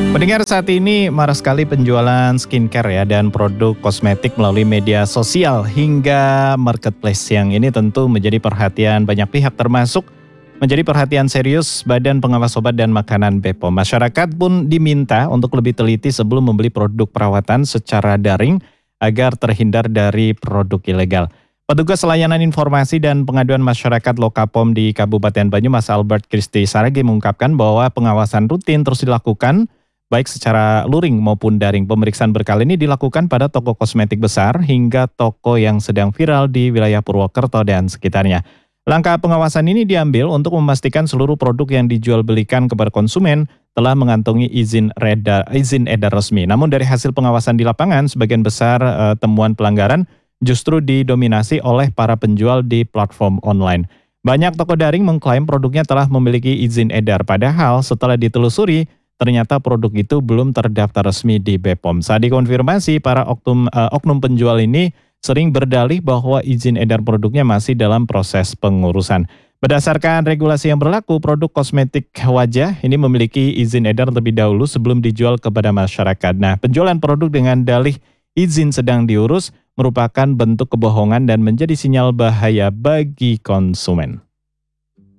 Pendengar, saat ini marak sekali penjualan skincare ya dan produk kosmetik melalui media sosial hingga marketplace, yang ini tentu menjadi perhatian banyak pihak, termasuk menjadi perhatian serius Badan Pengawas Obat dan Makanan BPOM. Masyarakat pun diminta untuk lebih teliti sebelum membeli produk perawatan secara daring agar terhindar dari produk ilegal. Petugas Layanan Informasi dan Pengaduan Masyarakat Lokapom di Kabupaten Banyumas, Albert Christy Saragi, mengungkapkan bahwa pengawasan rutin terus dilakukan baik secara luring maupun daring. Pemeriksaan berkala ini dilakukan pada toko kosmetik besar hingga toko yang sedang viral di wilayah Purwokerto dan sekitarnya. Langkah pengawasan ini diambil untuk memastikan seluruh produk yang dijual belikan kepada konsumen telah mengantongi izin edar resmi. Namun dari hasil pengawasan di lapangan, sebagian besar temuan pelanggaran justru didominasi oleh para penjual di platform online. Banyak toko daring mengklaim produknya telah memiliki izin edar, padahal setelah ditelusuri, ternyata produk itu belum terdaftar resmi di BPOM. Saat dikonfirmasi, para oknum penjual ini sering berdalih bahwa izin edar produknya masih dalam proses pengurusan. Berdasarkan regulasi yang berlaku, produk kosmetik wajah ini memiliki izin edar lebih dahulu sebelum dijual kepada masyarakat. Nah, penjualan produk dengan dalih izin sedang diurus merupakan bentuk kebohongan dan menjadi sinyal bahaya bagi konsumen.